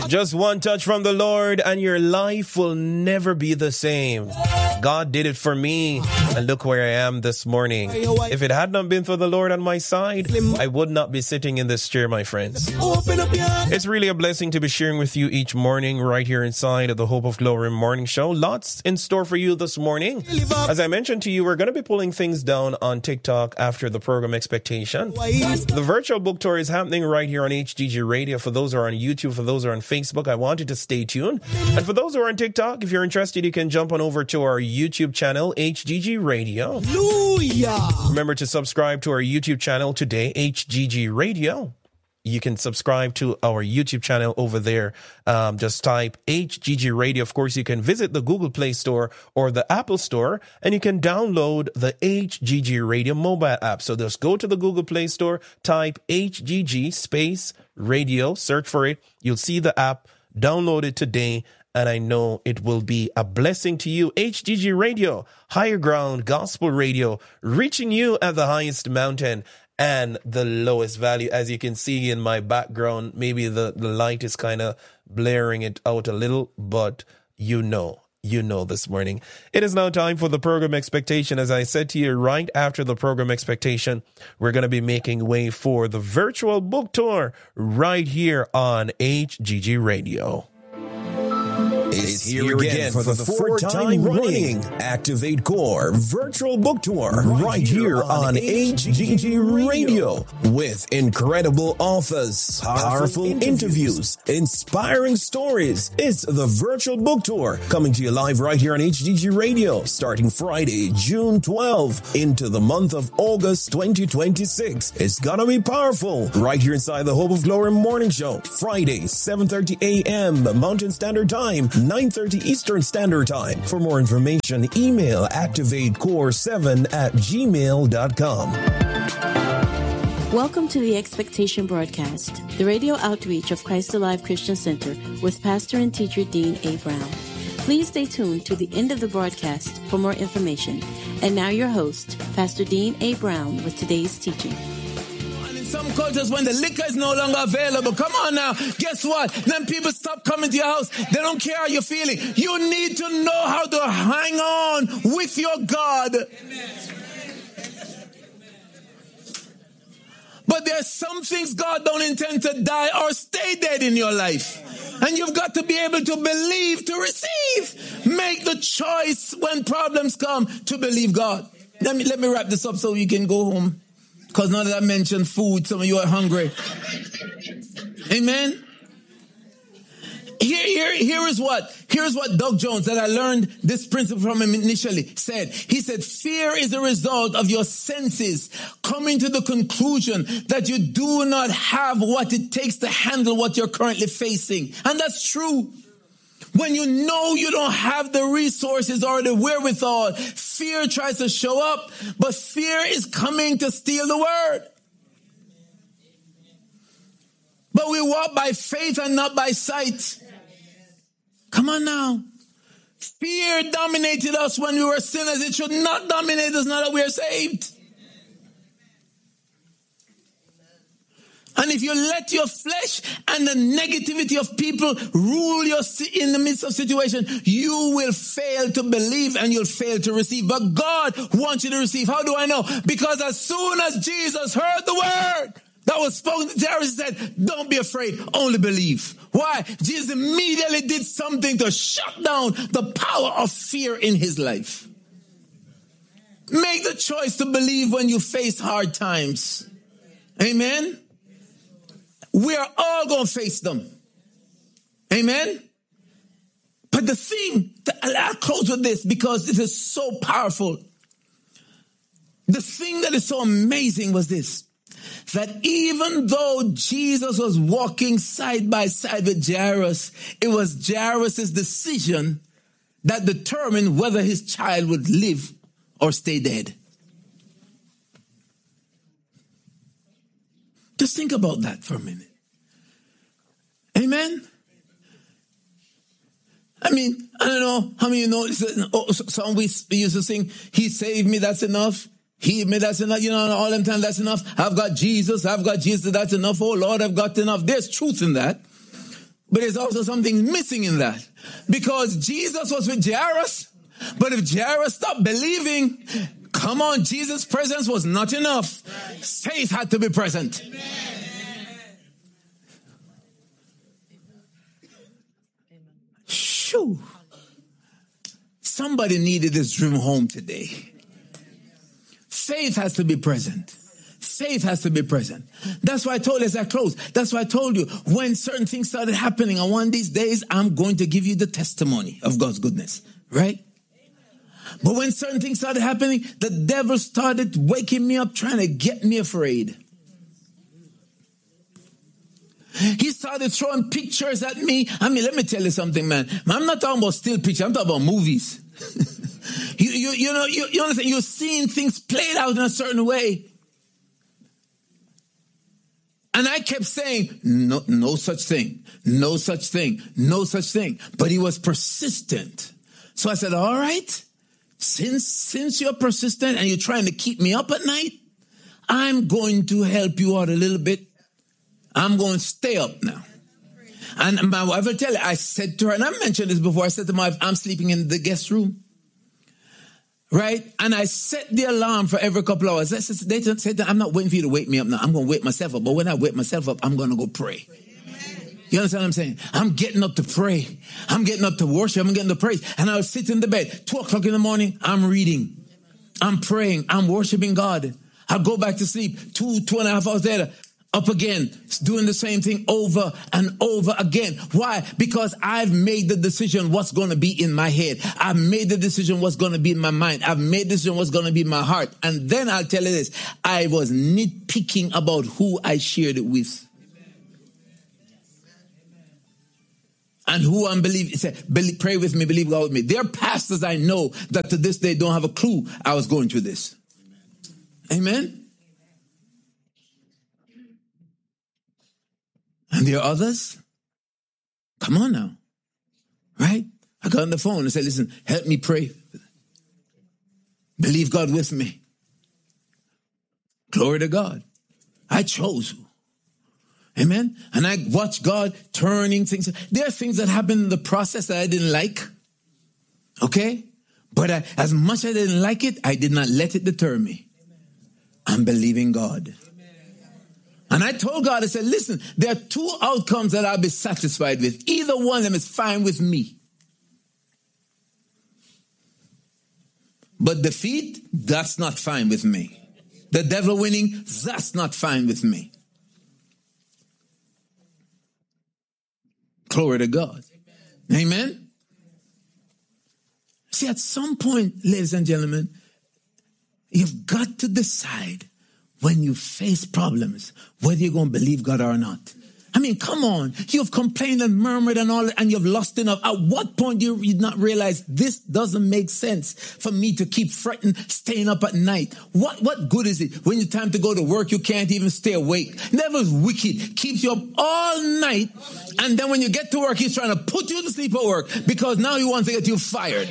Just one touch from the Lord and your life will never be the same. God did it for me, and look where I am this morning. If it had not been for the Lord on my side, I would not be sitting in this chair, my friends. It's really a blessing to be sharing with you each morning right here inside of the Hope of Glory Morning Show. Lots in store for you this morning. As I mentioned to you, we're going to be pulling things down on TikTok after the program Expectation. The virtual book tour is happening right here on HGG Radio. For those who are on YouTube, for those who are on Facebook, I want you to stay tuned. And for those who are on TikTok, if you're interested, you can jump on over to our YouTube channel, HGG Radio. Hallelujah. Remember to subscribe to our YouTube channel today, HGG Radio. You can subscribe to our YouTube channel over there. Just type HGG Radio. Of course, you can visit the Google Play Store or the Apple Store, and you can download the HGG Radio mobile app. So just go to the Google Play Store, type HGG space radio, search for it. You'll see the app. Download it today, and I know it will be a blessing to you. HGG Radio, higher ground gospel radio, reaching you at the highest mountain and the lowest valley. As you can see in my background, maybe the light is kind of blaring it out a little, but you know this morning. It is now time for the program Expectation. As I said to you, right after the program Expectation, we're going to be making way for the virtual book tour right here on HGG Radio. Is here again for the fourth time running Activate Core Virtual Book Tour right here on HGG Radio with incredible authors, powerful interviews, inspiring stories. It's the Virtual Book Tour coming to you live right here on HGG Radio starting Friday, June 12 into the month of August 2026. It's gonna be powerful right here inside the Hope of Glory Morning Show. Friday, 7:30 a.m. Mountain Standard Time, 9:30 Eastern Standard Time. For more information, email activatecore7@gmail.com. Welcome to the Expectation broadcast, the radio outreach of Christ Alive Christian Center with pastor and teacher Dean A. Brown. Please stay tuned to the end of the broadcast for more information. And now your host, Pastor Dean A. Brown, with today's teaching. Some cultures, when the liquor is no longer available, come on now, guess what? Then people stop coming to your house. They don't care how you're feeling. You need to know how to hang on with your God. Amen. But there's some things God don't intend to die or stay dead in your life. And you've got to be able to believe to receive. Make the choice when problems come to believe God. Let me wrap this up so you can go home. Because now that I mentioned food, some of you are hungry. Amen. Here's what Doug Jones, that I learned this principle from him initially, said. He said, fear is a result of your senses coming to the conclusion that you do not have what it takes to handle what you're currently facing. And that's true. When you know you don't have the resources or the wherewithal, fear tries to show up, but fear is coming to steal the word. But we walk by faith and not by sight. Come on now. Fear dominated us when we were sinners. It should not dominate us now that we are saved. And if you let your flesh and the negativity of people rule you in the midst of situation, you will fail to believe and you'll fail to receive. But God wants you to receive. How do I know? Because as soon as Jesus heard the word that was spoken to Jairus, he said, don't be afraid, only believe. Why? Jesus immediately did something to shut down the power of fear in his life. Make the choice to believe when you face hard times. Amen? We are all going to face them. Amen? But the thing, I'll close with this because it is so powerful. The thing that is so amazing was this, that even though Jesus was walking side by side with Jairus, it was Jairus' decision that determined whether his child would live or stay dead. Just think about that for a minute. Amen? I mean, I don't know how many of you know, song we used to sing, he saved me, that's enough. He made that's enough. You know, all them time, that's enough. I've got Jesus, that's enough. Oh Lord, I've got enough. There's truth in that. But there's also something missing in that. Because Jesus was with Jairus. But if Jairus stopped believing, come on, Jesus' presence was not enough. Faith had to be present. Shoo. Somebody needed this driven home today. Faith has to be present. Faith has to be present. That's why I told you as I close. That's why I told you when certain things started happening, on one of these days, I'm going to give you the testimony of God's goodness. Right? But when certain things started happening, the devil started waking me up, trying to get me afraid. He started throwing pictures at me. I mean, let me tell you something, man. I'm not talking about still pictures. I'm talking about movies. you understand? You're seeing things played out in a certain way. And I kept saying, no such thing, no such thing, no such thing. But he was persistent. So I said, all right, since you're persistent and you're trying to keep me up at night, I'm going to help you out a little bit. I'm going to stay up now. And my wife will tell you, I said to her, and I mentioned this before, I said to my wife, I'm sleeping in the guest room. Right? And I set the alarm for every couple hours. They said, I'm not waiting for you to wake me up now. I'm going to wake myself up. But when I wake myself up, I'm going to go pray. You understand what I'm saying? I'm getting up to pray. I'm getting up to worship. I'm getting to praise. And I'll sit in the bed. 2 o'clock in the morning, I'm reading. I'm praying. I'm worshiping God. I'll go back to sleep. 2.5 hours later, up again, doing the same thing over and over again. Why? Because I've made the decision what's going to be in my head. I've made the decision what's going to be in my mind. I've made the decision what's going to be in my heart. And then I'll tell you this. I was nitpicking about who I shared it with. And who I'm believing. He said, pray with me, believe God with me. There are pastors I know that to this day don't have a clue I was going through this. Amen? And there are others. Come on now. Right? I got on the phone and said, listen, help me pray. Believe God with me. Glory to God. I chose you. Amen? And I watched God turning things. There are things that happened in the process that I didn't like. Okay? But as much as I didn't like it, I did not let it deter me. I'm believing God. And I told God, I said, listen, there are 2 outcomes that I'll be satisfied with. Either one of them is fine with me. But defeat, that's not fine with me. The devil winning, that's not fine with me. Glory to God. Amen. See, at some point, ladies and gentlemen, you've got to decide when you face problems, whether you're going to believe God or not. I mean, come on. You've complained and murmured and all, and you've lost enough. At what point do you not realize this doesn't make sense for me to keep fretting, staying up at night? What good is it when it's time to go to work, you can't even stay awake? Devil's wicked, keeps you up all night, and then when you get to work, he's trying to put you to sleep at work because now he wants to get you fired.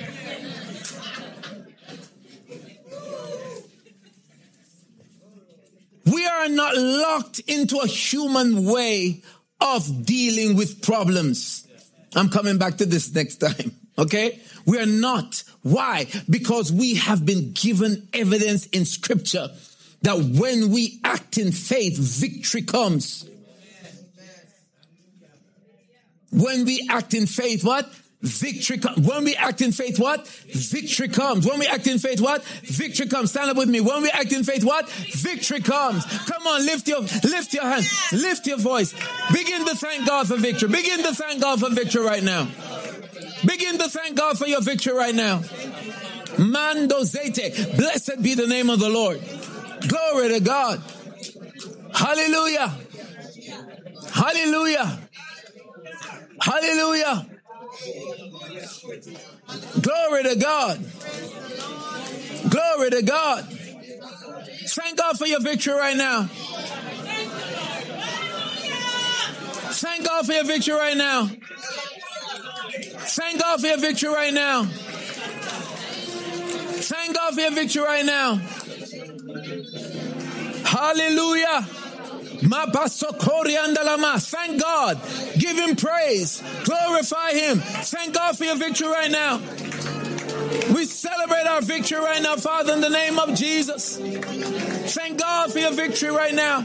We are not locked into a human way of dealing with problems. I'm coming back to this next time, okay? We are not. Why? Because we have been given evidence in Scripture that when we act in faith, victory comes. When we act in faith, what? Victory comes. When we act in faith, what? Victory comes. When we act in faith, what? Victory comes. Stand up with me. When we act in faith, what? Victory comes. Come on, lift your hand, lift your voice. Begin to thank God for victory. Begin to thank God for victory right now. Begin to thank God for your victory right now. Mando Zete. Blessed be the name of the Lord. Glory to God. Hallelujah. Hallelujah. Hallelujah. Glory to God. Glory to God. Thank God for your victory right now. Thank God for your victory right now. Thank God for your victory right now. Thank God for your victory right now. Hallelujah. Thank God. Give him praise. Glorify him. Thank God for your victory right now. We celebrate our victory right now, Father, in the name of Jesus. Thank God for your victory right now.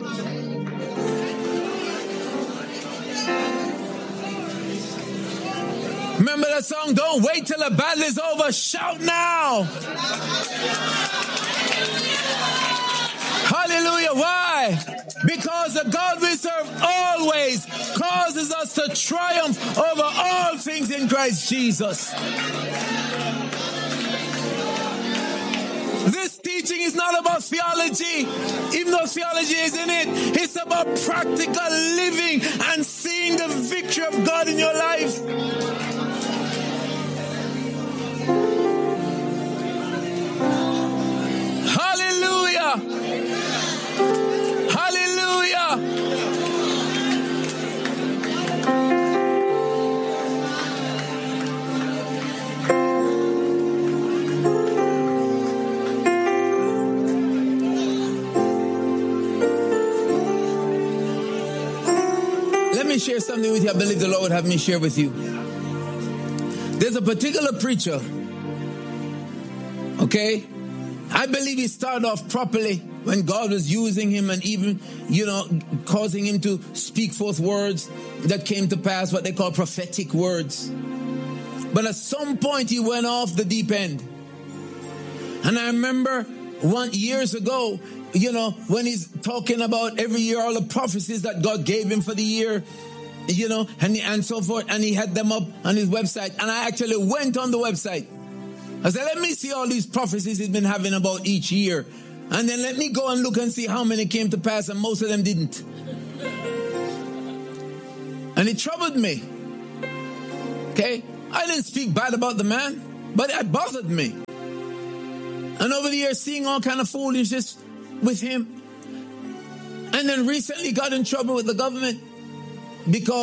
Remember that song, don't wait till the battle is over. Shout now. Hallelujah. Why? Because the God we serve always causes us to triumph over all things in Christ Jesus. This teaching is not about theology, even though theology is in it. It's about practical living and seeing the victory of God in your life. Hallelujah. Hallelujah. Let me share something with you. I believe the Lord would have me share with you. There's a particular preacher, okay? I believe he started off properly when God was using him and even, causing him to speak forth words that came to pass, what they call prophetic words. But at some point he went off the deep end. And I remember years ago, when he's talking about every year, all the prophecies that God gave him for the year, and so forth, and he had them up on his website. And I actually went on the website. I said, let me see all these prophecies he's been having about each year. And then let me go and look and see how many came to pass, and most of them didn't. And it troubled me. Okay? I didn't speak bad about the man, but it bothered me. And over the years, seeing all kind of foolishness with him. And then recently got in trouble with the government because